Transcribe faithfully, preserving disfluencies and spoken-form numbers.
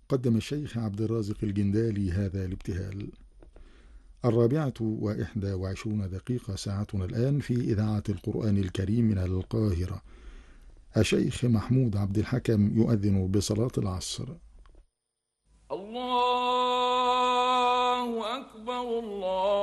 قدم الشيخ عبد الرازق الجندالي هذا الابتهال. الرابعة وإحدى وعشرون دقيقة ساعتنا الآن في إذاعة القرآن الكريم من القاهرة. الشيخ محمود عبد الحكم يؤذن بصلاة العصر. الله أكبر الله